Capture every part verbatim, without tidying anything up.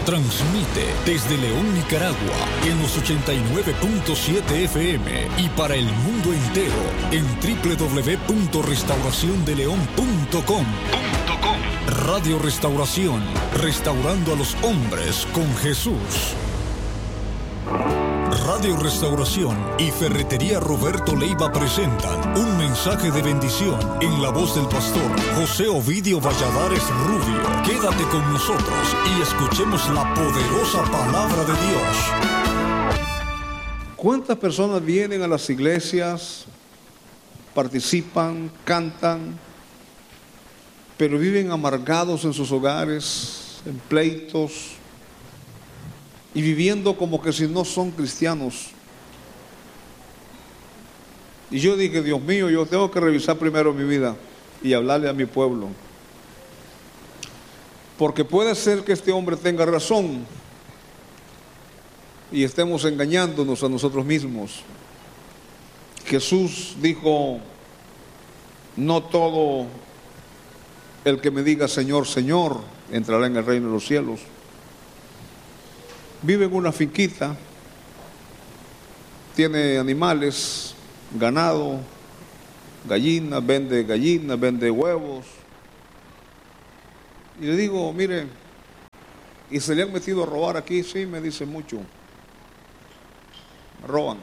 Transmite desde León, Nicaragua, en los ochenta y nueve punto siete F M y para el mundo entero en doble u doble u doble u punto restauración de león punto com. Radio Restauración, restaurando a los hombres con Jesús. Radio Restauración y Ferretería Roberto Leiva presentan un mensaje de bendición en la voz del pastor José Ovidio Valladares Rubio. Quédate con nosotros y escuchemos la poderosa palabra de Dios. ¿Cuántas personas vienen a las iglesias, participan, cantan, pero viven amargados en sus hogares, en pleitos, y viviendo como que si no son cristianos? Y yo dije, Dios mío, yo tengo que revisar primero mi vida y hablarle a mi pueblo, porque puede ser que este hombre tenga razón y estemos engañándonos a nosotros mismos. Jesús dijo, no todo el que me diga Señor, Señor, entrará en el reino de los cielos. Vive en una finquita, tiene animales, ganado, gallinas, vende gallinas, vende huevos. Y le digo, mire, ¿y se le han metido a robar aquí? Sí, me dice mucho. Roban.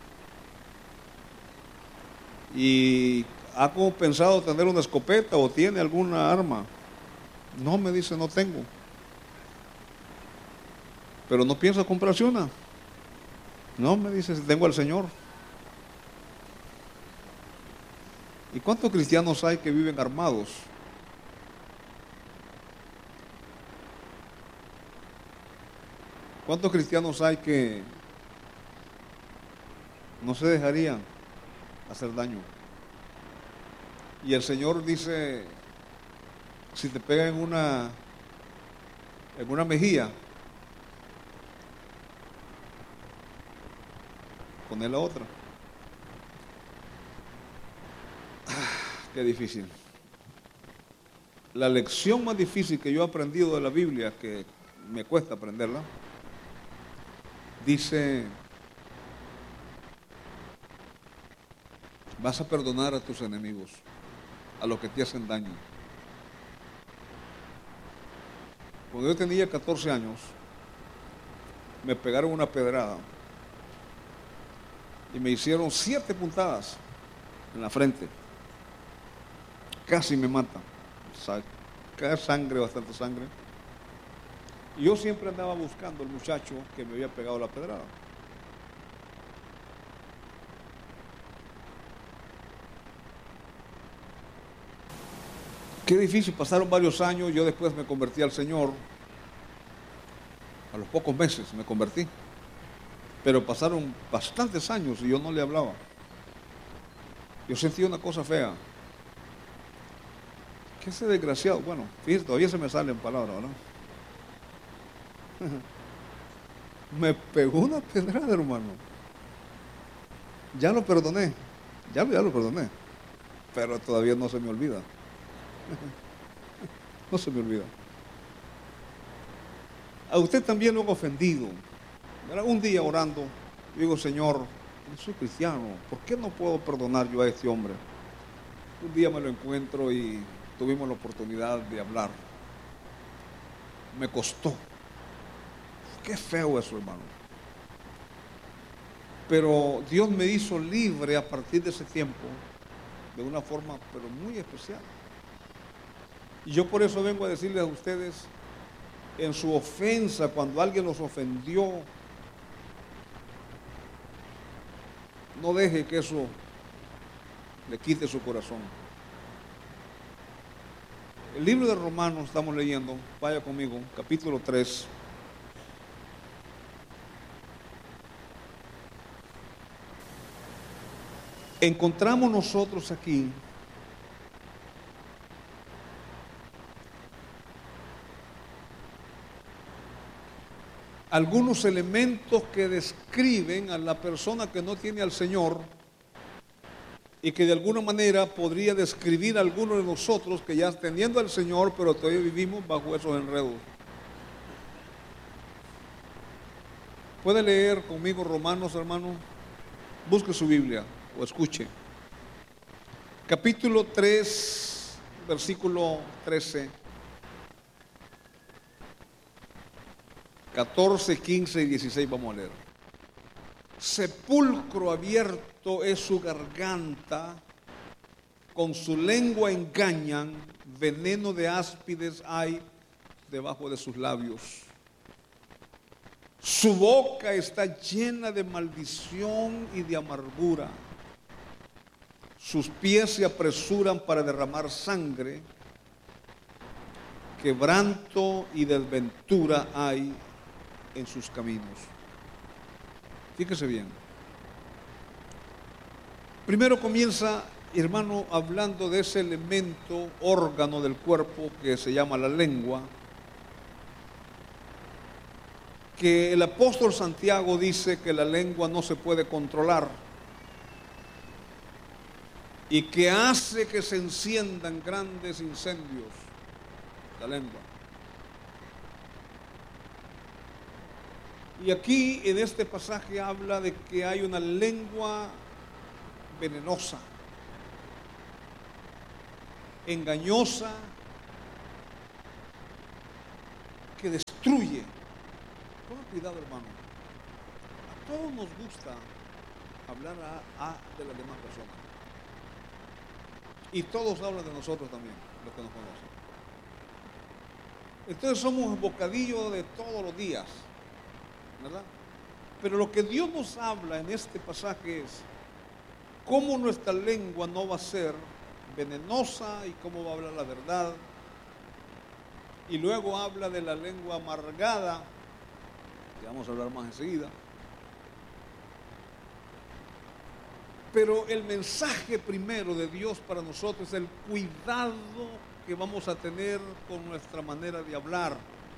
¿Y ha como pensado tener una escopeta o tiene alguna arma? No, me dice, no tengo. ¿Pero no piensa comprarse una? No, me dice, tengo al Señor. ¿Y cuántos cristianos hay que viven armados? ¿Cuántos cristianos hay que no se dejarían hacer daño? Y el Señor dice, si te pegan en una, en una mejilla, poner la otra. Ah, qué difícil. La lección más difícil que yo he aprendido de la Biblia, que me cuesta aprenderla, dice, vas a perdonar a tus enemigos, a los que te hacen daño. Cuando yo tenía catorce años, me pegaron una pedrada y me hicieron siete puntadas en la frente. Casi me matan. Cae sangre, bastante sangre. Y yo siempre andaba buscando al muchacho que me había pegado la pedrada. Qué difícil, pasaron varios años, yo después me convertí al Señor. A los pocos meses me convertí. Pero pasaron bastantes años y yo no le hablaba. Yo sentía una cosa fea. ¿Qué ese desgraciado? Bueno, fíjate, todavía se me salen palabras, ¿no? Me pegó una pedrada, hermano. Ya lo perdoné. Ya, ya lo perdoné. Pero todavía no se me olvida. No se me olvida. A usted también lo han ofendido. Un día orando, digo, Señor, yo soy cristiano, ¿por qué no puedo perdonar yo a este hombre? Un día me lo encuentro y tuvimos la oportunidad de hablar. Me costó. Qué feo eso, hermano. Pero Dios me hizo libre a partir de ese tiempo, de una forma, pero muy especial. Y yo por eso vengo a decirles a ustedes, en su ofensa, cuando alguien los ofendió, no deje que eso le quite su corazón. El libro de Romanos estamos leyendo, vaya conmigo, capítulo tres. Encontramos nosotros aquí algunos elementos que describen a la persona que no tiene al Señor y que de alguna manera podría describir a algunos de nosotros que ya teniendo al Señor, pero todavía vivimos bajo esos enredos. ¿Puede leer conmigo Romanos, hermano? Busque su Biblia o escuche. Capítulo tres, versículo trece. catorce, quince y dieciséis vamos a leer. Sepulcro abierto es su garganta, con su lengua engañan, veneno de áspides hay debajo de sus labios. Su boca está llena de maldición y de amargura. Sus pies se apresuran para derramar sangre. Quebranto y desventura hay en sus caminos. Fíjese bien. Primero comienza, hermano, hablando de ese elemento, órgano del cuerpo que se llama la lengua, que el apóstol Santiago dice que la lengua no se puede controlar y que hace que se enciendan grandes incendios, la lengua. Y aquí en este pasaje habla de que hay una lengua venenosa, engañosa, que destruye. Pongan cuidado, hermano. A todos nos gusta hablar a, a de las demás personas. Y todos hablan de nosotros también, los que nos conocen. Entonces somos bocadillo de todos los días, ¿verdad? Pero lo que Dios nos habla en este pasaje es cómo nuestra lengua no va a ser venenosa y cómo va a hablar la verdad. Y luego habla de la lengua amargada, que vamos a hablar más enseguida. Pero el mensaje primero de Dios para nosotros es el cuidado que vamos a tener con nuestra manera de hablar.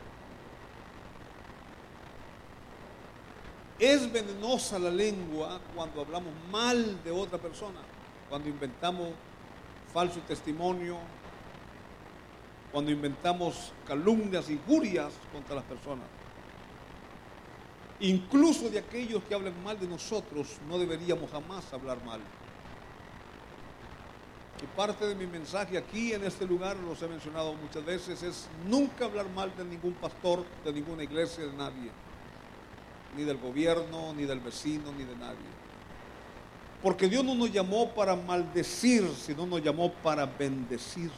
Es venenosa la lengua cuando hablamos mal de otra persona, cuando inventamos falso testimonio, cuando inventamos calumnias, injurias contra las personas. Incluso de aquellos que hablan mal de nosotros, no deberíamos jamás hablar mal. Y parte de mi mensaje aquí en este lugar, los he mencionado muchas veces, es nunca hablar mal de ningún pastor, de ninguna iglesia, de nadie. Ni del gobierno, ni del vecino, ni de nadie. Porque Dios no nos llamó para maldecir, sino nos llamó para bendecir.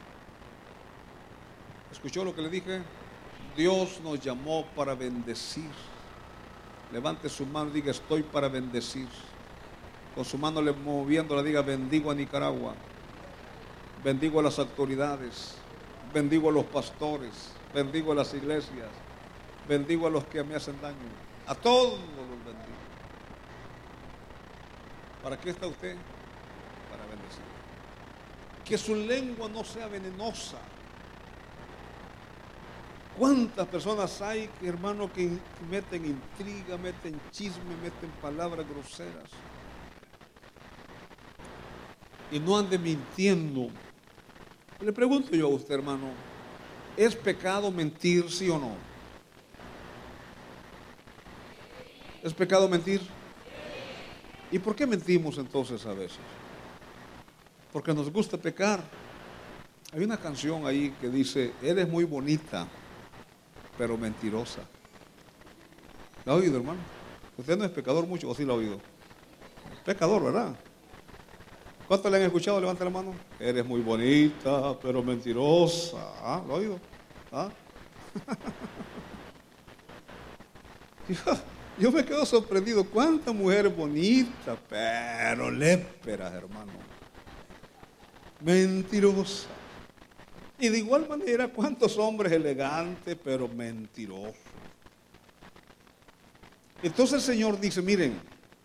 ¿Escuchó lo que le dije? Dios nos llamó para bendecir. Levante su mano y diga, estoy para bendecir. Con su mano moviéndola, diga, bendigo a Nicaragua. Bendigo a las autoridades. Bendigo a los pastores. Bendigo a las iglesias. Bendigo a los que me hacen daño. A todos los bendigo. ¿Para qué está usted? Para bendecir. Que su lengua no sea venenosa. ¿Cuántas personas hay, hermano, que meten intriga, meten chisme, meten palabras groseras? Y no ande mintiendo. Le pregunto yo a usted, hermano, ¿es pecado mentir, sí o no? ¿Es pecado mentir? ¿Y por qué mentimos entonces a veces? Porque nos gusta pecar. Hay una canción ahí que dice, eres muy bonita, pero mentirosa. ¿La ha oído, hermano? Usted no es pecador mucho, ¿o sí la ha oído? Pecador, ¿verdad? ¿Cuántos le han escuchado? Levanta la mano. Eres muy bonita, pero mentirosa. ¿Ah? ¿Lo ha oído? ¿Ah? yo, yo me quedo sorprendido. ¿Cuántas mujeres bonitas, pero léperas, hermano? Mentirosa. Y de igual manera, ¿cuántos hombres elegantes, pero mentirosos? Entonces el Señor dice, miren,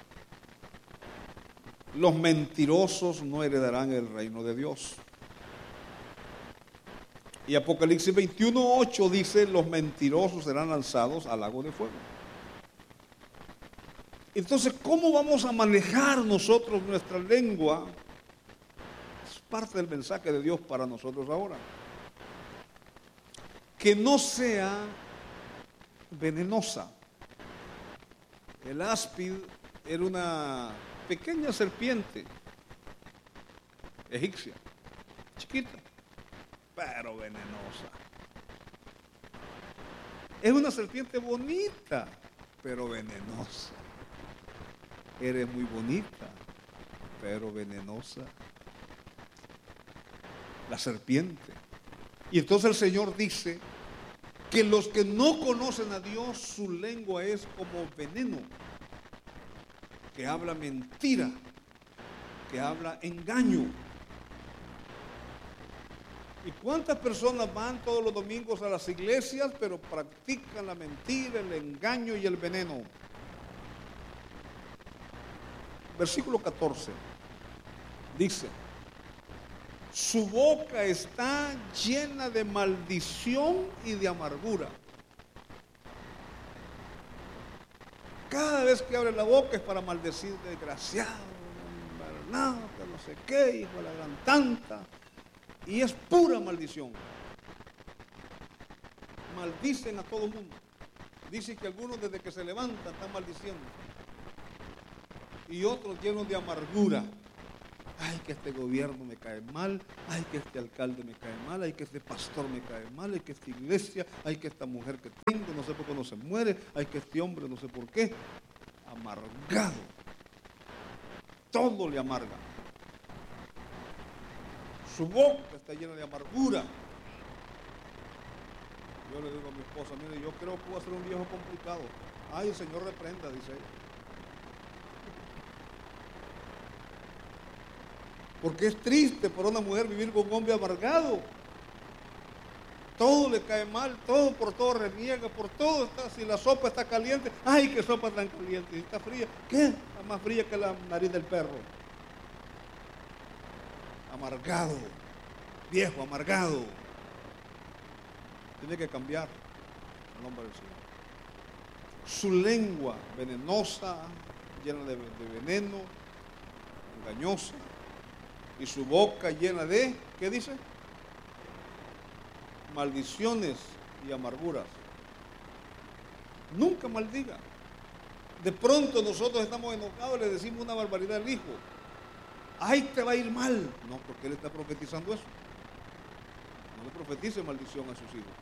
los mentirosos no heredarán el reino de Dios. Y Apocalipsis veintiuno, ocho dice, los mentirosos serán lanzados al lago de fuego. Entonces, ¿cómo vamos a manejar nosotros nuestra lengua? Es parte del mensaje de Dios para nosotros ahora. Que no sea venenosa. El áspid era una pequeña serpiente egipcia, chiquita, pero venenosa. Es una serpiente bonita, pero venenosa. Eres muy bonita, pero venenosa. La serpiente. Y entonces el Señor dice que los que no conocen a Dios, su lengua es como veneno, que habla mentira, que habla engaño. ¿Y cuántas personas van todos los domingos a las iglesias, pero practican la mentira, el engaño y el veneno? Versículo catorce dice: su boca está llena de maldición y de amargura. Cada vez que abre la boca es para maldecir, desgraciado, no, que no sé qué, hijo de la gran tanta. Y es pura maldición. Maldicen a todo el mundo. Dicen que algunos desde que se levantan están maldiciendo. Y otros llenos de amargura. Ay, que este gobierno me cae mal. Ay, que este alcalde me cae mal. Ay, que este pastor me cae mal. Ay, que esta iglesia. Ay, que esta mujer que tengo, no sé por qué no se muere. Ay, que este hombre, no sé por qué. Amargado. Todo le amarga. Su boca está llena de amargura. Yo le digo a mi esposa, mire, yo creo que voy a ser un viejo complicado. Ay, el Señor reprenda, dice ella. Porque es triste para una mujer vivir con un hombre amargado. Todo le cae mal, todo por todo reniega, por todo está, si la sopa está caliente, ay, qué sopa tan caliente, si está fría, ¿qué? Está más fría que la nariz del perro. Amargado, viejo, amargado. Tiene que cambiar el nombre del Señor. Su lengua venenosa, llena de, de veneno, engañosa, y su boca llena de, ¿qué dice? Maldiciones y amarguras. Nunca maldiga. De pronto nosotros estamos enojados y le decimos una barbaridad al hijo. ¡Ay, te va a ir mal! No, porque él está profetizando eso. No le profetice maldición a sus hijos.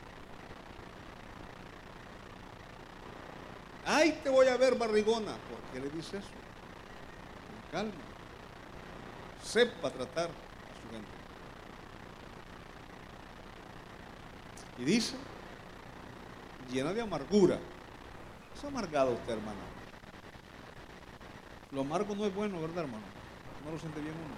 ¡Ay, te voy a ver barrigona! ¿Por qué le dice eso? Con calma. Sepa tratar a su gente. Y dice, llena de amargura. Es amargado usted, hermano. Lo amargo no es bueno, ¿verdad, hermano? No lo siente bien uno.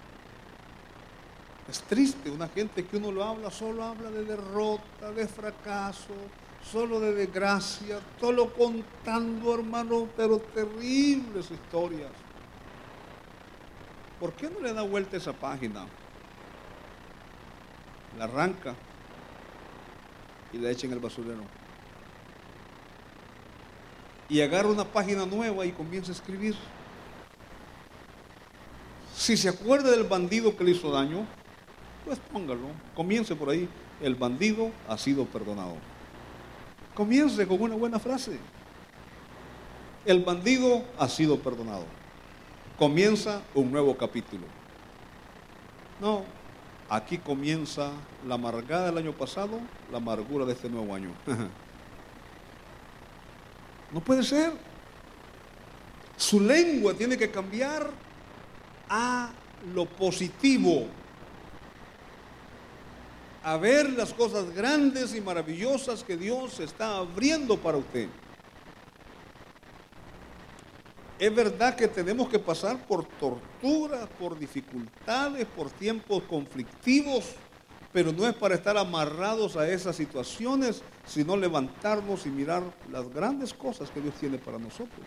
Es triste una gente que uno lo habla, solo habla de derrota, de fracaso, solo de desgracia, solo contando, hermano, pero terribles historias. ¿Por qué no le da vuelta a esa página? La arranca y la echa en el basurero. Y agarra una página nueva y comienza a escribir. Si se acuerda del bandido que le hizo daño, pues póngalo. Comience por ahí. El bandido ha sido perdonado. Comience con una buena frase. El bandido ha sido perdonado. Comienza un nuevo capítulo. No, aquí comienza la amargada del año pasado, la amargura de este nuevo año. No puede ser. Su lengua tiene que cambiar a lo positivo, a ver las cosas grandes y maravillosas que Dios está abriendo para usted. Es verdad que tenemos que pasar por torturas, por dificultades, por tiempos conflictivos, pero no es para estar amarrados a esas situaciones, sino levantarnos y mirar las grandes cosas que Dios tiene para nosotros.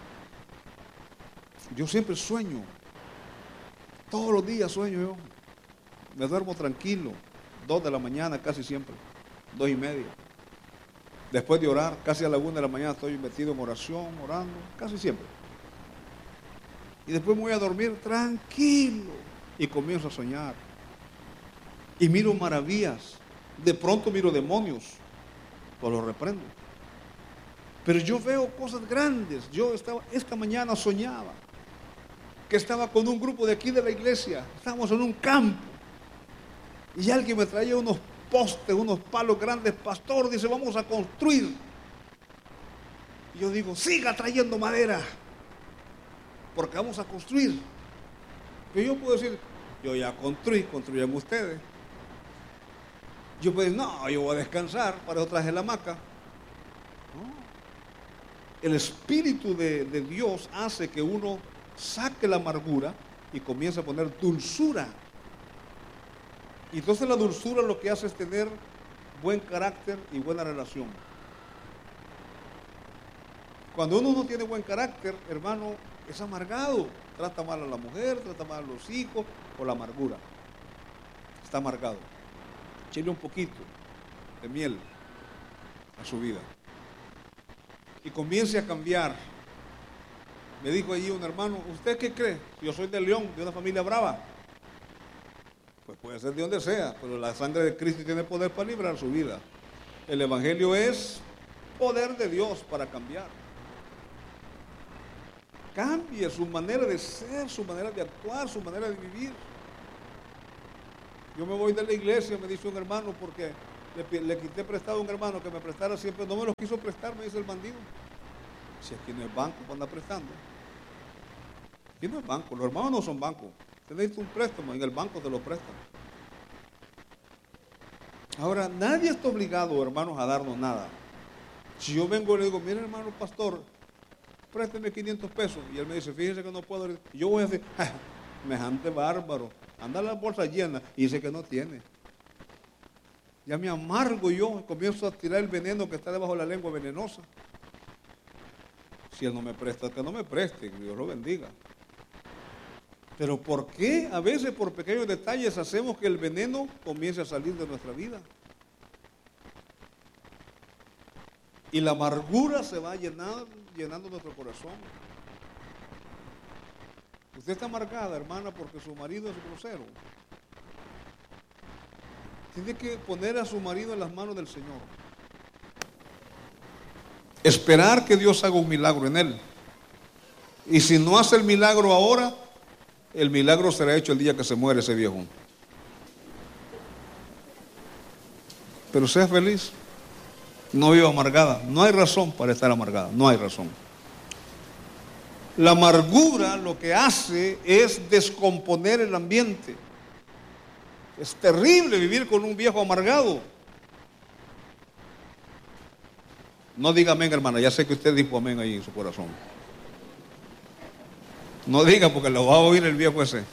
Yo siempre sueño, todos los días sueño yo, me duermo tranquilo, dos de la mañana casi siempre, dos y media. Después de orar, casi a la una de la mañana estoy metido en oración, orando, casi siempre. Y después me voy a dormir tranquilo y comienzo a soñar. Y miro maravillas. De pronto miro demonios, pues los reprendo. Pero yo veo cosas grandes. Yo estaba, esta mañana soñaba que estaba con un grupo de aquí de la iglesia. Estábamos en un campo. Y alguien me traía unos postes, unos palos grandes. Pastor, dice, vamos a construir. Y yo digo, siga trayendo madera, porque vamos a construir. Pero yo puedo decir, yo ya construí, construyan ustedes. Yo puedo decir, no, yo voy a descansar, para eso traje la hamaca. No. El Espíritu de, de Dios hace que uno saque la amargura y comience a poner dulzura. Y entonces la dulzura lo que hace es tener buen carácter y buena relación. Cuando uno no tiene buen carácter, hermano, es amargado. Trata mal a la mujer, trata mal a los hijos, por la amargura. Está amargado. Échale un poquito de miel a su vida. Y comience a cambiar. Me dijo allí un hermano, ¿usted qué cree? Yo soy de León, de una familia brava. Pues puede ser de donde sea, pero la sangre de Cristo tiene poder para librar su vida. El Evangelio es poder de Dios para cambiar. Cambie su manera de ser, su manera de actuar, su manera de vivir. Yo me voy de la iglesia, me dice un hermano, porque le, le quité prestado a un hermano que me prestara siempre, no me lo quiso prestar, me dice el bandido. Si aquí no es banco para andar prestando. Aquí no es banco, los hermanos no son bancos. Usted necesita un préstamo, en el banco te lo prestan. Ahora, nadie está obligado, hermanos, a darnos nada. Si yo vengo y le digo, mire hermano pastor, présteme quinientos pesos. Y él me dice, fíjese que no puedo. Y yo voy a decir, ah, semejante bárbaro. Anda la bolsa llena y dice que no tiene. Ya me amargo yo, comienzo a tirar el veneno que está debajo de la lengua venenosa. Si él no me presta, que no me preste, que Dios lo bendiga. Pero ¿por qué a veces por pequeños detalles hacemos que el veneno comience a salir de nuestra vida? Y la amargura se va llenando, llenando nuestro corazón. Usted está amargada, hermana, porque su marido es grosero. Tiene que poner a su marido en las manos del Señor. Esperar que Dios haga un milagro en él. Y si no hace el milagro ahora, el milagro será hecho el día que se muere ese viejo. Pero sea feliz. No viva amargada. No hay razón para estar amargada. No hay razón. La amargura lo que hace es descomponer el ambiente. Es terrible vivir con un viejo amargado. No diga amén, hermana. Ya sé que usted dijo amén ahí en su corazón. No diga porque lo va a oír el viejo ese.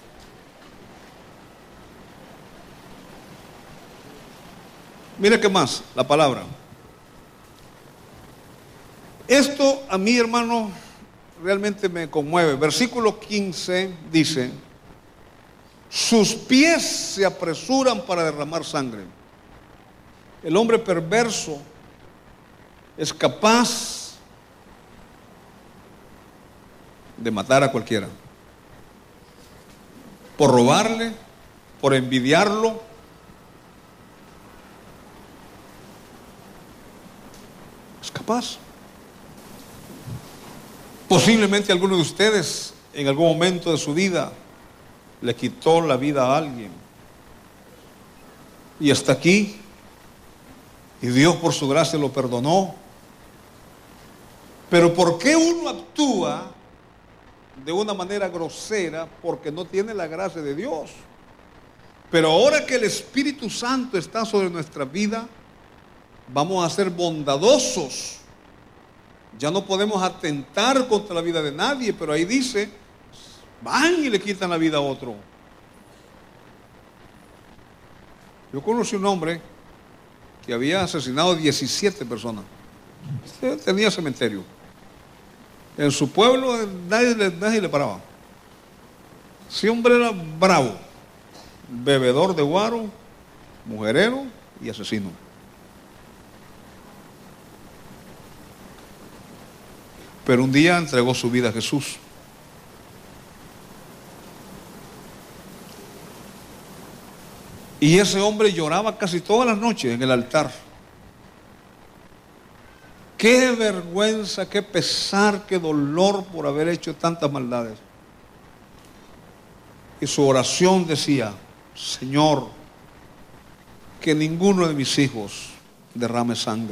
Mire qué más, la palabra. Esto a mí, hermano, realmente me conmueve. Versículo quince dice, sus pies se apresuran para derramar sangre. El hombre perverso es capaz de matar a cualquiera. Por robarle, por envidiarlo. Es capaz. Posiblemente alguno de ustedes en algún momento de su vida le quitó la vida a alguien. Y hasta aquí. Y Dios por su gracia lo perdonó. Pero ¿por qué uno actúa de una manera grosera? Porque no tiene la gracia de Dios. Pero ahora que el Espíritu Santo está sobre nuestra vida, vamos a ser bondadosos. Ya no podemos atentar contra la vida de nadie, pero ahí dice, van y le quitan la vida a otro. Yo conocí un hombre que había asesinado diecisiete personas. Tenía cementerio. En su pueblo nadie, nadie le paraba. Ese hombre era bravo, bebedor de guaro, mujerero y asesino. Pero un día entregó su vida a Jesús. Y ese hombre lloraba casi todas las noches en el altar. Qué vergüenza, qué pesar, qué dolor por haber hecho tantas maldades. Y su oración decía: Señor, que ninguno de mis hijos derrame sangre.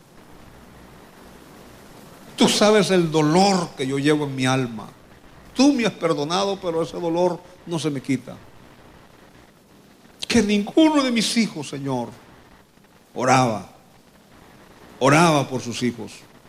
Tú sabes el dolor que yo llevo en mi alma. Tú me has perdonado, pero ese dolor no se me quita. Que ninguno de mis hijos, Señor, oraba, oraba por sus hijos.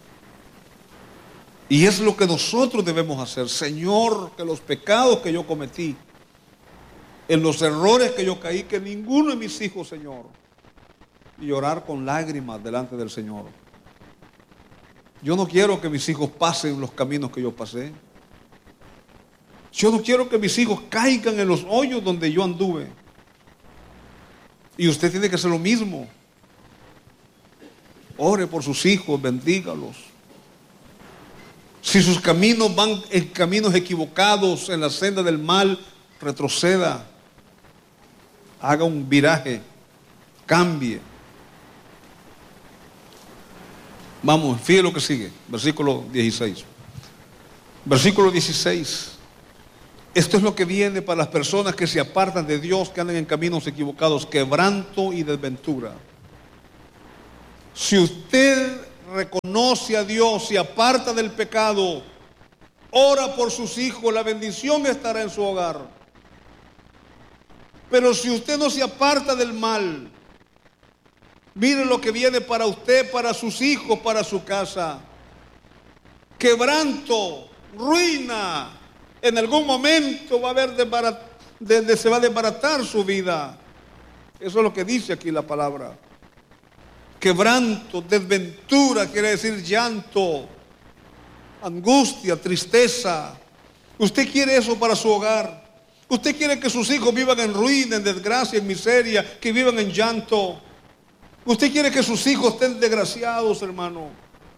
Y es lo que nosotros debemos hacer. Señor, que los pecados que yo cometí, en los errores que yo caí, que ninguno de mis hijos, Señor, y orar con lágrimas delante del Señor. Yo no quiero que mis hijos pasen los caminos que yo pasé. Yo no quiero que mis hijos caigan en los hoyos donde yo anduve. Y usted tiene que hacer lo mismo. Ore por sus hijos, bendígalos. Si sus caminos van en caminos equivocados, en la senda del mal, retroceda. Haga un viraje. Cambie. Vamos, fíjate lo que sigue. Versículo dieciséis. Versículo dieciséis. Esto es lo que viene para las personas que se apartan de Dios, que andan en caminos equivocados: quebranto y desventura. Si usted reconoce a Dios, se aparta del pecado, ora por sus hijos, la bendición estará en su hogar. Pero si usted no se aparta del mal, mire lo que viene para usted, para sus hijos, para su casa: quebranto, ruina. En algún momento va a haber desbarat, de, de, se va a desbaratar su vida. Eso es lo que dice aquí la palabra. Quebranto, desventura, quiere decir llanto, angustia, tristeza. Usted quiere eso para su hogar. Usted quiere que sus hijos vivan en ruina, en desgracia, en miseria, que vivan en llanto. Usted quiere que sus hijos estén desgraciados, hermano.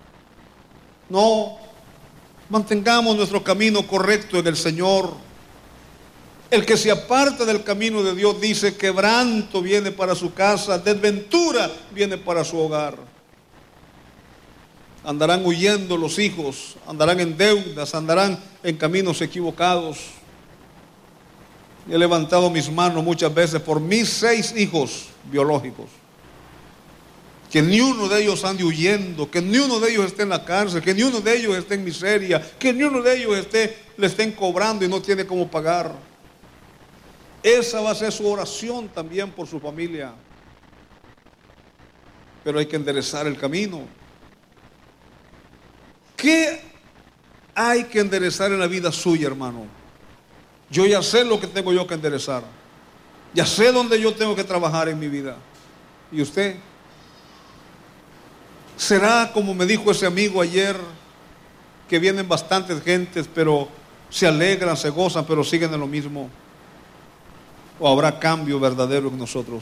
No. Mantengamos nuestro camino correcto en el Señor. El que se aparta del camino de Dios, dice, quebranto viene para su casa, desventura viene para su hogar. Andarán huyendo los hijos, andarán en deudas, andarán en caminos equivocados. He levantado mis manos muchas veces por mis seis hijos biológicos. Que ni uno de ellos ande huyendo, que ni uno de ellos esté en la cárcel, que ni uno de ellos esté en miseria, que ni uno de ellos esté, le estén cobrando y no tiene cómo pagar. Esa va a ser su oración también por su familia. Pero hay que enderezar el camino. ¿Qué hay que enderezar en la vida suya, hermano? Yo ya sé lo que tengo yo que enderezar. Ya sé dónde yo tengo que trabajar en mi vida. ¿Y usted? ¿Será como me dijo ese amigo ayer, que vienen bastantes gentes, pero se alegran, se gozan, pero siguen en lo mismo? ¿O habrá cambio verdadero en nosotros?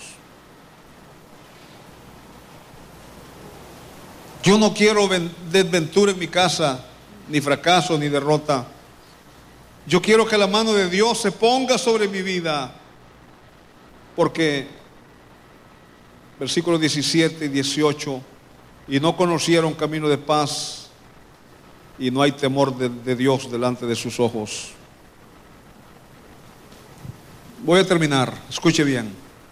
Yo no quiero desventura en mi casa, ni fracaso, ni derrota. Yo quiero que la mano de Dios se ponga sobre mi vida, porque versículos diecisiete y dieciocho, y no conocieron camino de paz, y no hay temor de, de Dios delante de sus ojos. Voy a terminar, escuche bien.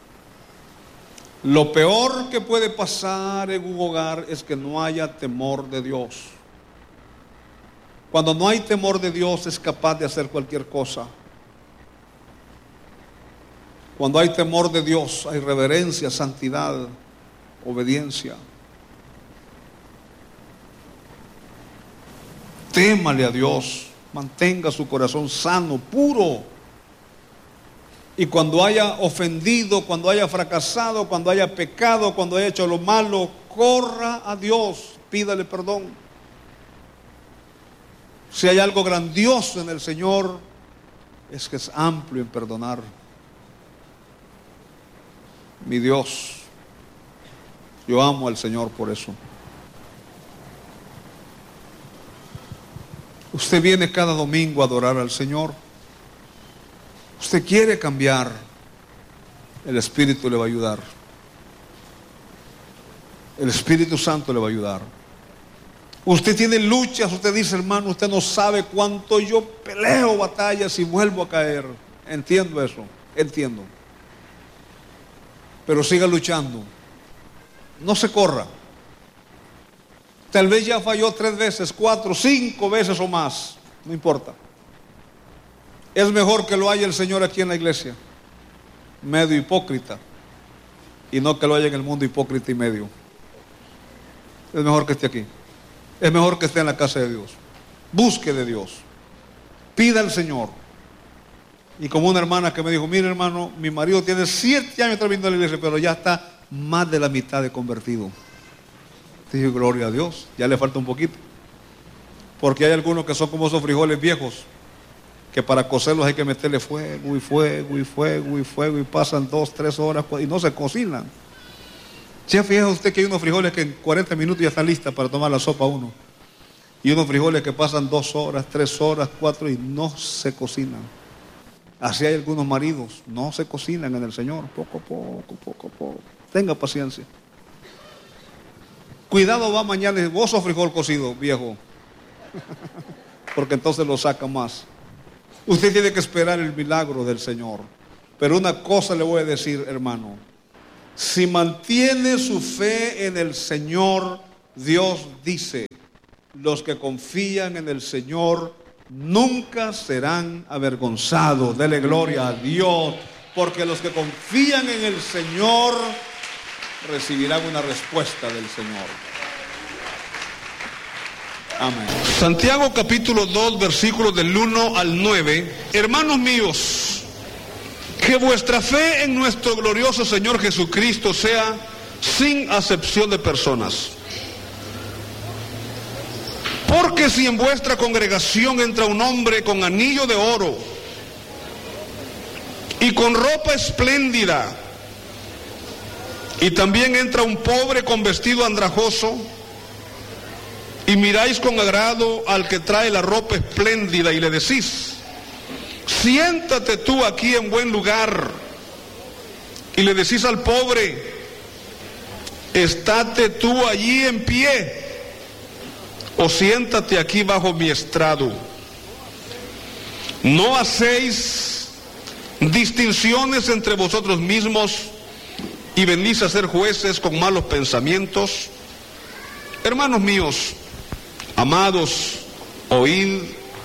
Lo peor que puede pasar en un hogar es que no haya temor de Dios. Cuando no hay temor de Dios, es capaz de hacer cualquier cosa. Cuando hay temor de Dios, hay reverencia, santidad, obediencia. Témale a Dios, mantenga su corazón sano, puro. Y cuando haya ofendido, cuando haya fracasado, cuando haya pecado, cuando haya hecho lo malo, corra a Dios, pídale perdón. Si hay algo grandioso en el Señor, es que es amplio en perdonar. Mi Dios, yo amo al Señor por eso. Usted viene cada domingo a adorar al Señor. Usted quiere cambiar, el Espíritu le va a ayudar. El Espíritu Santo le va a ayudar. Usted tiene luchas, usted dice, hermano, usted no sabe cuánto yo peleo batallas y vuelvo a caer. Entiendo eso, entiendo. Pero siga luchando. No se corra. Tal vez ya falló tres veces, cuatro, cinco veces o más. No importa. Es mejor que lo haya el Señor aquí en la iglesia, medio hipócrita, y no que lo haya en el mundo hipócrita y medio. Es mejor que esté aquí. Es mejor que esté en la casa de Dios. Busque de Dios. Pida al Señor. Y como una hermana que me dijo, mire hermano, mi marido tiene siete años trabajando en la iglesia, pero ya está más de la mitad de convertido. Dije, gloria a Dios, ya le falta un poquito. Porque hay algunos que son como esos frijoles viejos, que para cocerlos hay que meterle fuego y fuego y fuego y fuego, y pasan dos, tres horas y no se cocinan. ¿Se fija usted que hay unos frijoles que en cuarenta minutos ya están listas para tomar la sopa uno? Y unos frijoles que pasan dos horas, tres horas, cuatro y no se cocinan. Así hay algunos maridos, no se cocinan en el Señor, poco a poco, poco a poco. Tenga paciencia. Cuidado, va mañana, vos sos frijol cocido, viejo. Porque entonces lo saca más. Usted tiene que esperar el milagro del Señor. Pero una cosa le voy a decir, hermano. Si mantiene su fe en el Señor, Dios dice, los que confían en el Señor nunca serán avergonzados. Dele gloria a Dios, porque los que confían en el Señor recibirán una respuesta del Señor. Amén. Santiago capítulo dos, versículos del uno al nueve. Hermanos míos, que vuestra fe en nuestro glorioso Señor Jesucristo sea sin acepción de personas. Porque si en vuestra congregación entra un hombre con anillo de oro y con ropa espléndida, y también entra un pobre con vestido andrajoso, y miráis con agrado al que trae la ropa espléndida y le decís, siéntate tú aquí en buen lugar, y le decís al pobre, estate tú allí en pie, o siéntate aquí bajo mi estrado. No hacéis distinciones entre vosotros mismos y venís a ser jueces con malos pensamientos. Hermanos míos, amados, oíd,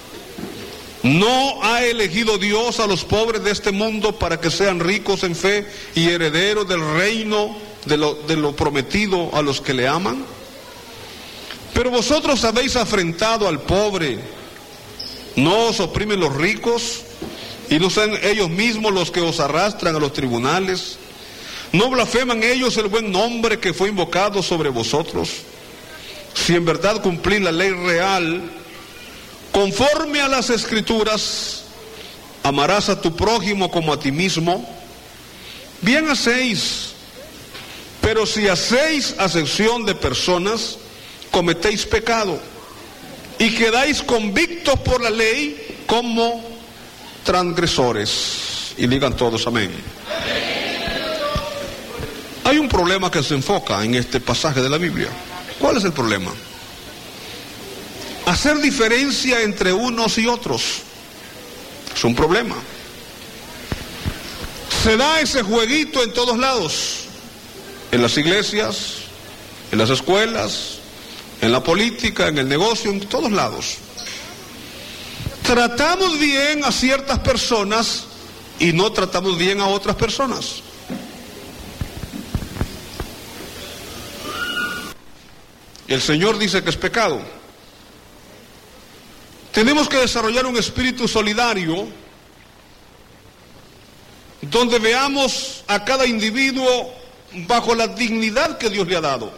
¿no ha elegido Dios a los pobres de este mundo para que sean ricos en fe y herederos del reino de lo, de lo prometido a los que le aman? Pero vosotros habéis afrentado al pobre. ¿No os oprimen los ricos? ¿Y no son ellos mismos los que os arrastran a los tribunales? ¿No blasfeman ellos el buen nombre que fue invocado sobre vosotros? Si en verdad cumplís la ley real, conforme a las Escrituras, amarás a tu prójimo como a ti mismo, bien hacéis. Pero si hacéis acepción de personas, cometéis pecado y quedáis convictos por la ley como transgresores. Y digan todos amén. Hay un problema que se enfoca en este pasaje de la Biblia. ¿Cuál es el problema? Hacer diferencia entre unos y otros es un problema. Se da ese jueguito en todos lados, en las iglesias, en las escuelas, en la política, en el negocio, en todos lados. Tratamos bien a ciertas personas y no tratamos bien a otras personas. El Señor dice que es pecado. Tenemos que desarrollar un espíritu solidario donde veamos a cada individuo bajo la dignidad que Dios le ha dado.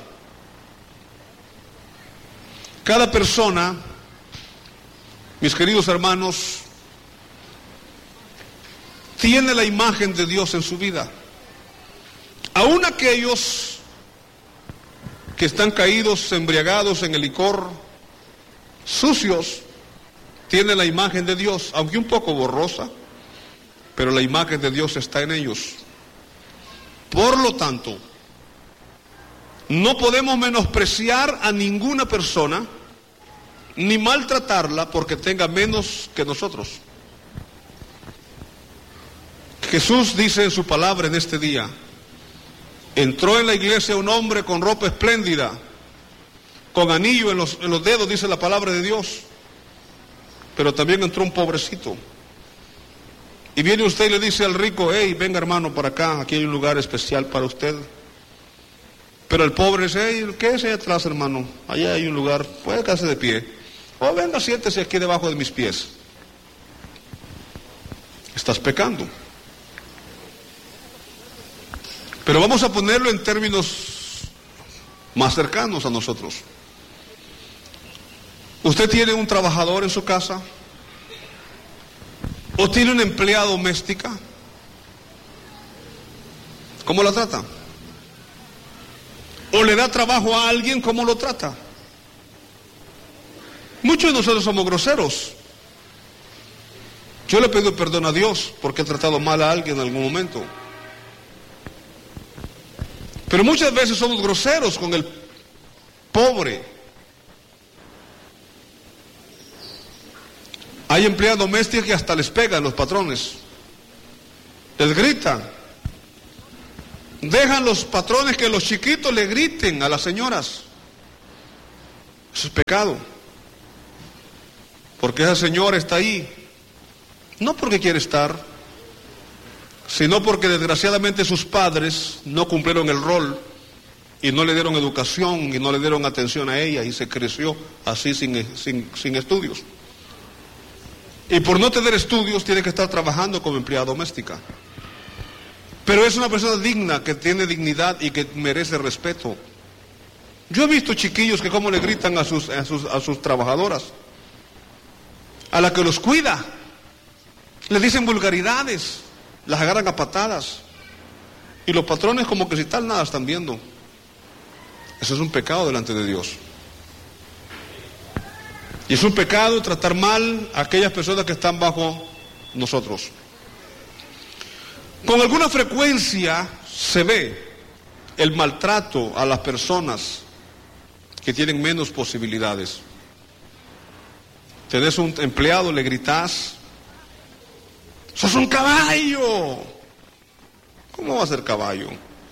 Cada persona, mis queridos hermanos, tiene la imagen de Dios en su vida. Aún aquellos que están caídos, embriagados en el licor, sucios, tienen la imagen de Dios, aunque un poco borrosa, pero la imagen de Dios está en ellos. Por lo tanto, no podemos menospreciar a ninguna persona ni maltratarla porque tenga menos que nosotros. Jesús dice en su palabra en este día, entró en la iglesia un hombre con ropa espléndida, con anillo en los, en los dedos, dice la palabra de Dios, pero también entró un pobrecito. Y viene usted y le dice al rico, hey, venga hermano para acá, aquí hay un lugar especial para usted. Pero el pobre dice, hey, ¿qué es allá atrás, hermano? Allá hay un lugar, puede quedarse de pie. O venga, siéntese aquí debajo de mis pies. Estás pecando. Pero vamos a ponerlo en términos más cercanos a nosotros. ¿Usted tiene un trabajador en su casa? ¿O tiene una empleada doméstica? ¿Cómo la trata? ¿O le da trabajo a alguien? ¿Cómo lo trata? Muchos de nosotros somos groseros. Yo le pido perdón a Dios porque he tratado mal a alguien en algún momento. Pero muchas veces somos groseros con el pobre. Hay empleadas domésticas que hasta les pegan los patrones. Les gritan. Dejan los patrones que los chiquitos le griten a las señoras. Eso es pecado. Porque esa señora está ahí, no porque quiere estar, sino porque desgraciadamente sus padres no cumplieron el rol y no le dieron educación y no le dieron atención a ella y se creció así sin, sin, sin estudios. Y por no tener estudios tiene que estar trabajando como empleada doméstica. Pero es una persona digna, que tiene dignidad y que merece respeto. Yo he visto chiquillos que como le gritan a sus, a sus, a sus trabajadoras, a la que los cuida, le dicen vulgaridades, las agarran a patadas, y los patrones como que si tal nada están viendo. Eso es un pecado delante de Dios. Y es un pecado tratar mal a aquellas personas que están bajo nosotros. Con alguna frecuencia se ve el maltrato a las personas que tienen menos posibilidades. Tenés un empleado, le gritás, ¡sos un caballo! ¿Cómo va a ser caballo?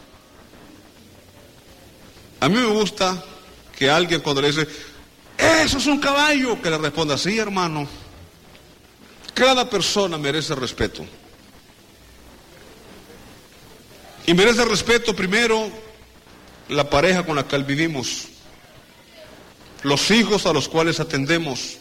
A mí me gusta que alguien cuando le dice, ¡eso es un caballo!, que le responda, sí, hermano. Cada persona merece respeto. Y merece respeto primero la pareja con la que vivimos, los hijos a los cuales atendemos.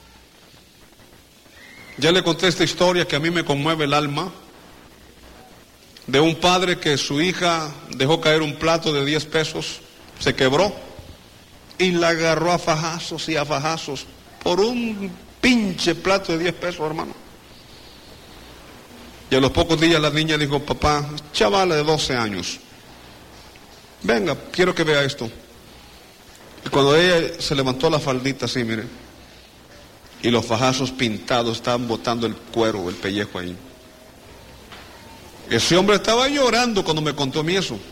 Ya le conté esta historia que a mí me conmueve el alma, de un padre que su hija dejó caer un plato de diez pesos, se quebró y la agarró a fajazos y a fajazos por un pinche plato de diez pesos, hermano. Y a los pocos días la niña dijo, papá, chavala de doce años, venga, quiero que vea esto. Y cuando ella se levantó la faldita así, mire, y los fajazos pintados estaban botando el cuero, el pellejo ahí. Ese hombre estaba llorando cuando me contó a mí eso.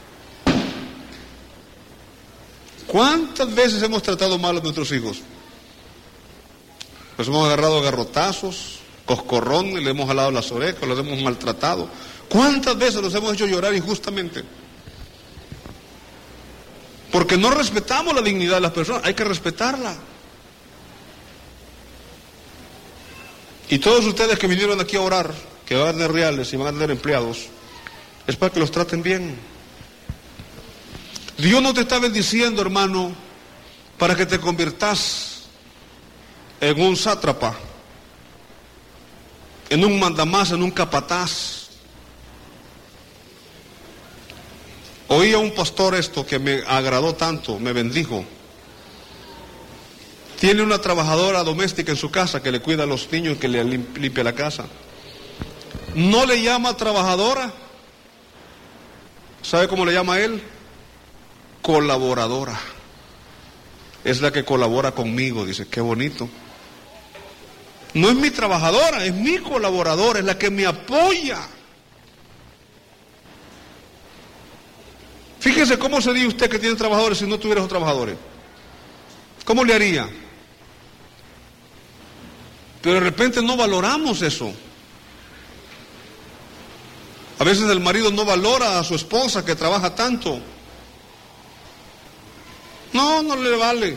¿Cuántas veces hemos tratado mal a nuestros hijos? Los hemos agarrado a garrotazos, coscorrones, le hemos jalado las orejas, los hemos maltratado. ¿Cuántas veces los hemos hecho llorar injustamente? Porque no respetamos la dignidad de las personas, hay que respetarla. Y todos ustedes que vinieron aquí a orar, que van a tener reales y van a tener empleados, es para que los traten bien. Dios no te está bendiciendo, hermano, para que te conviertas en un sátrapa, en un mandamás, en un capataz. Oí a un pastor esto que me agradó tanto, me bendijo. Tiene una trabajadora doméstica en su casa que le cuida a los niños y que le limpia la casa. No le llama trabajadora. ¿Sabe cómo le llama a él? Colaboradora. Es la que colabora conmigo, dice, qué bonito. No es mi trabajadora, es mi colaboradora, es la que me apoya. Fíjese cómo sería usted que tiene trabajadores si no tuviera esos trabajadores. ¿Cómo le haría? Pero de repente no valoramos eso. A veces el marido no valora a su esposa que trabaja tanto. No, no le vale.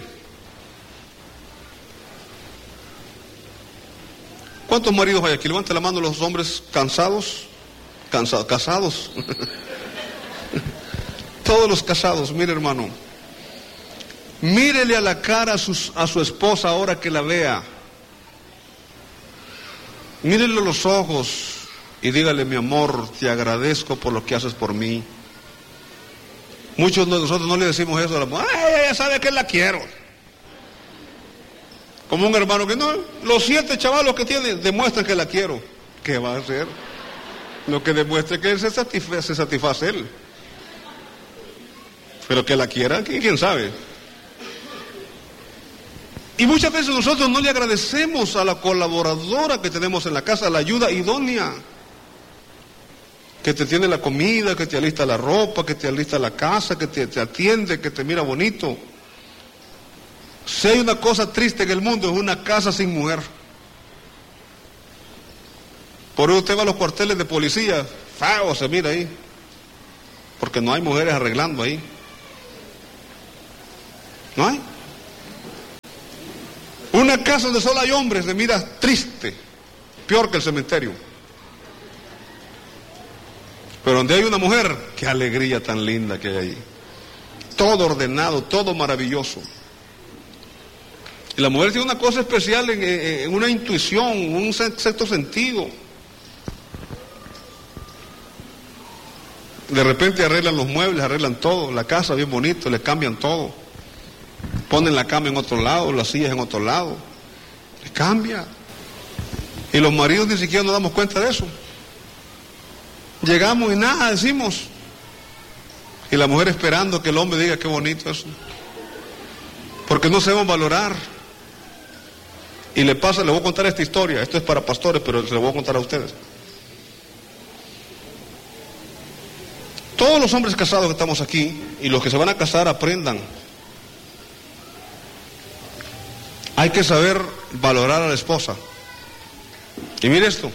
¿Cuántos maridos hay aquí? Levante la mano los hombres cansados, cansados, casados. Todos los casados, mire hermano. Mírele a la cara a, sus, a su esposa ahora que la vea. Mírele a los ojos y dígale: mi amor, te agradezco por lo que haces por mí. Muchos de nosotros no le decimos eso a la mujer. Ay, ella sabe que la quiero. Como un hermano que no, los siete chavalos que tiene demuestran que la quiero. ¿Qué va a hacer? Lo que demuestre que él se satisface, se satisface él. Pero que la quiera, ¿quién sabe? Y muchas veces nosotros no le agradecemos a la colaboradora que tenemos en la casa, la ayuda idónea, que te tiene la comida, que te alista la ropa, que te alista la casa, que te, te atiende, que te mira bonito. Si hay una cosa triste en el mundo, es una casa sin mujer. Por eso usted va a los cuarteles de policía, feo se mira ahí, porque no hay mujeres arreglando ahí. ¿No hay? Una casa donde solo hay hombres, se mira triste, peor que el cementerio. Pero donde hay una mujer, qué alegría tan linda que hay ahí. Todo ordenado, todo maravilloso. Y la mujer tiene una cosa especial en, en una intuición, un sexto sentido. De repente arreglan los muebles, arreglan todo, la casa bien bonito, le cambian todo. Ponen la cama en otro lado, las sillas en otro lado. Le cambia. Y los maridos ni siquiera nos damos cuenta de eso. Llegamos y nada decimos. Y la mujer esperando que el hombre diga qué bonito eso. Porque no sabemos valorar. Y le pasa, le voy a contar esta historia. Esto es para pastores, pero se lo voy a contar a ustedes. Todos los hombres casados que estamos aquí y los que se van a casar aprendan. Hay que saber valorar a la esposa. Y mire esto.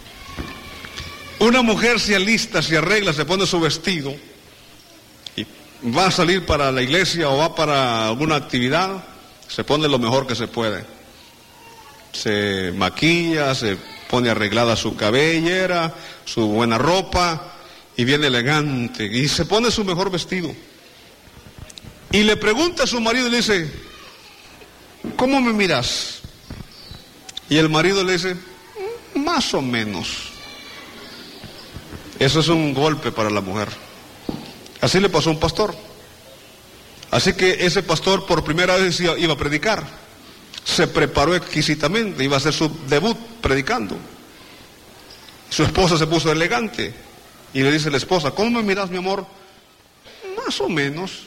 Una mujer se alista, se arregla, se pone su vestido y va a salir para la iglesia o va para alguna actividad, se pone lo mejor que se puede. Se maquilla, se pone arreglada su cabellera, su buena ropa y viene elegante y se pone su mejor vestido. Y le pregunta a su marido y le dice: ¿cómo me miras? Y el marido le dice: más o menos. Eso es un golpe para la mujer. Así le pasó a un pastor. Así que ese pastor por primera vez iba a predicar. Se preparó exquisitamente, iba a hacer su debut predicando. Su esposa se puso elegante y le dice a la esposa: ¿cómo me miras, mi amor? Más o menos.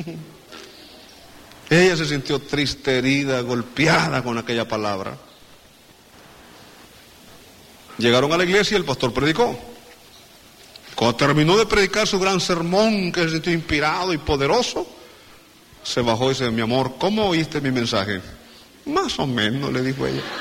Ella se sintió triste, herida, golpeada con aquella palabra. Llegaron a la iglesia y el pastor predicó. Cuando terminó de predicar su gran sermón, que se sintió inspirado y poderoso, se bajó y dice: mi amor, ¿cómo oíste mi mensaje? Más o menos, le dijo ella.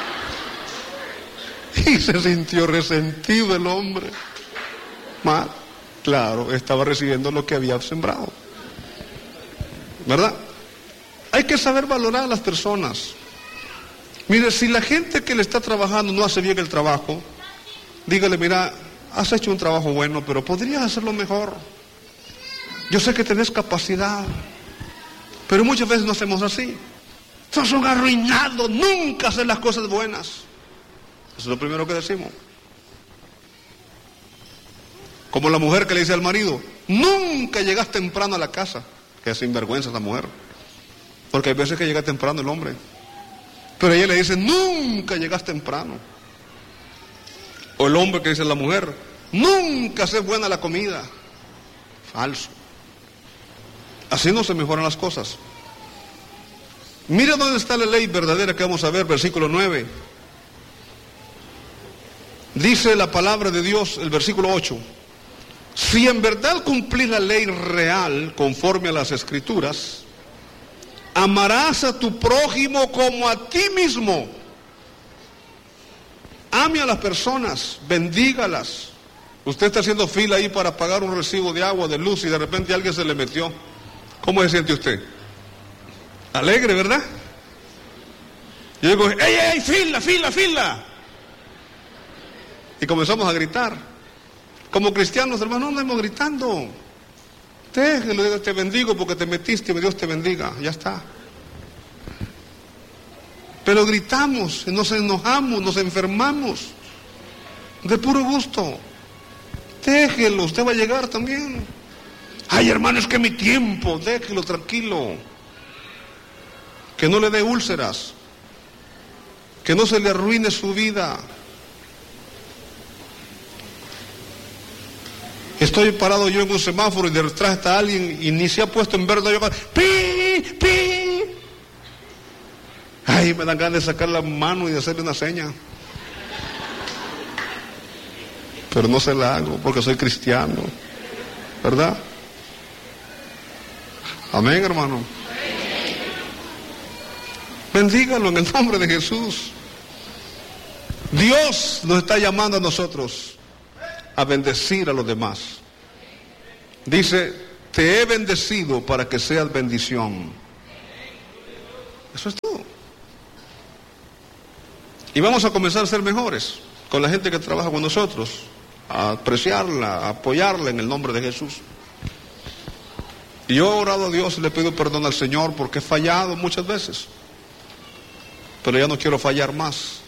Y se sintió resentido el hombre. Mal, claro, estaba recibiendo lo que había sembrado. ¿Verdad? Hay que saber valorar a las personas. Mire, si la gente que le está trabajando no hace bien el trabajo, dígale: mira, has hecho un trabajo bueno, pero podrías hacerlo mejor. Yo sé que tenés capacidad, pero muchas veces no hacemos así. Sos un arruinado, nunca hacen las cosas buenas. Eso es lo primero que decimos. Como la mujer que le dice al marido: nunca llegas temprano a la casa. Que es sinvergüenza esa mujer. Porque hay veces que llega temprano el hombre. Pero ella le dice: nunca llegas temprano. O el hombre que dice a la mujer: nunca haces buena la comida. Falso. Así no se mejoran las cosas. Mira dónde está la ley verdadera que vamos a ver, versículo nueve. Dice la palabra de Dios, el versículo ocho: si en verdad cumplís la ley real conforme a las escrituras, amarás a tu prójimo como a ti mismo. ame a las personas, bendígalas. Usted está haciendo fila ahí para pagar un recibo de agua, de luz, y de repente alguien se le metió. ¿Cómo se siente usted? Alegre, ¿verdad? Yo digo, ¡ey, ey, fila, fila, fila! Y comenzamos a gritar. Como cristianos, hermanos, no andemos gritando. Déjelo, te bendigo porque te metiste, Dios te bendiga, ya está. Pero gritamos, nos enojamos, nos enfermamos, de puro gusto. Déjelo, usted va a llegar también. Ay, hermano, es que mi tiempo, déjelo tranquilo. Que no le dé úlceras, que no se le arruine su vida. Estoy parado yo en un semáforo y detrás está alguien y ni se ha puesto en verde. Yo, ¡pi, pi! Ay, me dan ganas de sacar la mano y de hacerle una seña. Pero no se la hago porque soy cristiano, ¿verdad? Amén, hermano. Bendígalo en el nombre de Jesús. Dios nos está llamando a nosotros a bendecir a los demás. Dice, te he bendecido para que seas bendición. Eso es todo. Y vamos a comenzar a ser mejores con la gente que trabaja con nosotros, a apreciarla, a apoyarla en el nombre de Jesús. Y yo he orado a Dios y le pido perdón al Señor porque he fallado muchas veces, pero ya no quiero fallar más.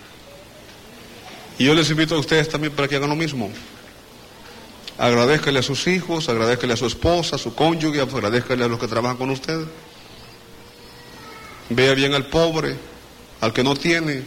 Y yo les invito a ustedes también para que hagan lo mismo. Agradézcale a sus hijos, agradézcale a su esposa, a su cónyuge, agradézcale a los que trabajan con usted. Vea bien al pobre, al que no tiene,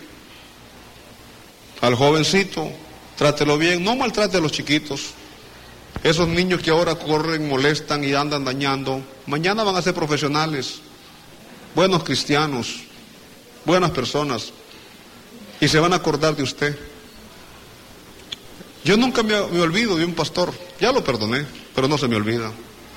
al jovencito, trátelo bien, no maltrate a los chiquitos. Esos niños que ahora corren, molestan y andan dañando, mañana van a ser profesionales, buenos cristianos, buenas personas, y se van a acordar de usted. Yo nunca me, me olvido de un pastor, ya lo perdoné, pero no se me olvida.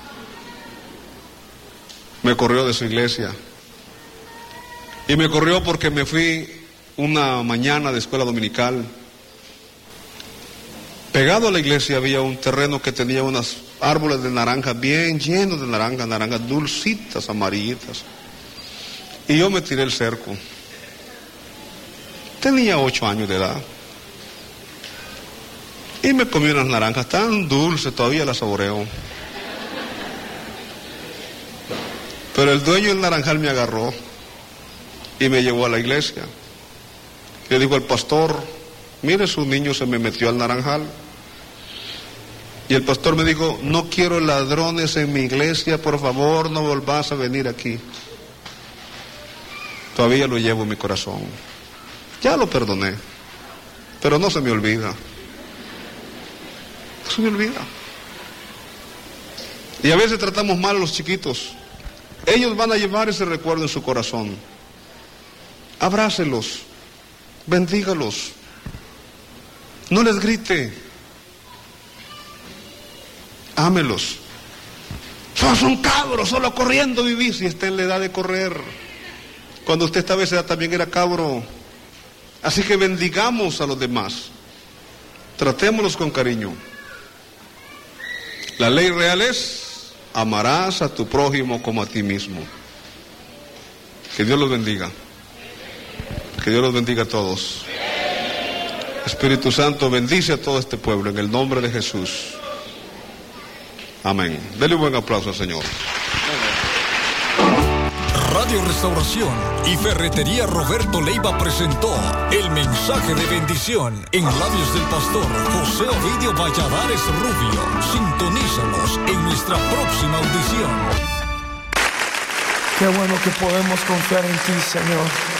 Me corrió de su iglesia, y me corrió porque me fui una mañana de escuela dominical. Pegado a la iglesia había un terreno que tenía unos árboles de naranja bien llenos de naranjas, naranjas dulcitas, amarillitas. Y yo me tiré el cerco. Tenía ocho años de edad. Y me comí unas naranjas tan dulces, todavía las saboreo. Pero el dueño del naranjal me agarró y me llevó a la iglesia. Le dijo al pastor, mire, su niño se me metió al naranjal. Y el pastor me dijo, no quiero ladrones en mi iglesia, por favor, no volvás a venir aquí. Todavía lo llevo en mi corazón. Ya lo perdoné, pero no se me olvida. No se me olvida. Y a veces tratamos mal a los chiquitos. Ellos van a llevar ese recuerdo en su corazón. Abrácelos, bendígalos. No les grite. Ámelos. Sos un cabro, solo corriendo vivís, y está en la edad de correr. Cuando usted estaba a esa edad también era cabro. Así que bendigamos a los demás. Tratémoslos con cariño. La ley real es, amarás a tu prójimo como a ti mismo. Que Dios los bendiga. Que Dios los bendiga a todos. Espíritu Santo, bendice a todo este pueblo en el nombre de Jesús. Amén. Dele un buen aplauso al Señor. Radio Restauración y Ferretería Roberto Leiva presentó el mensaje de bendición en labios del pastor José Ovidio Valladares Rubio. Sintonízanos en nuestra próxima audición. Qué bueno que podemos confiar en ti, Señor.